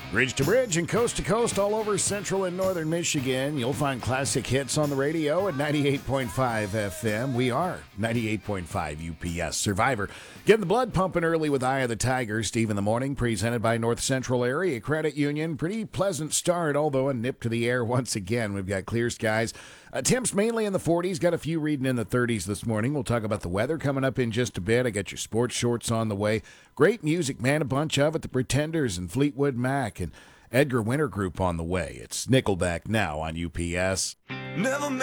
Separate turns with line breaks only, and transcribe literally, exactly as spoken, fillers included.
Bridge to bridge and coast to coast all over central and northern Michigan. You'll find classic hits on the radio at ninety-eight point five F M. We are ninety-eight point five U P S Survivor. Getting the blood pumping early with Eye of the Tiger. Steve in the Morning, presented by North Central Area Credit Union. Pretty pleasant start, although a nip to the air once again. We've got clear skies. Uh, temps mainly in the forties. Got a few reading in the thirties this morning. We'll talk about the weather coming up in just a bit. I got your sports shorts on the way. Great music, man. A bunch of it. The Pretenders and Fleetwood Mac and Edgar Winter Group on the way. It's Nickelback now on U P S. Never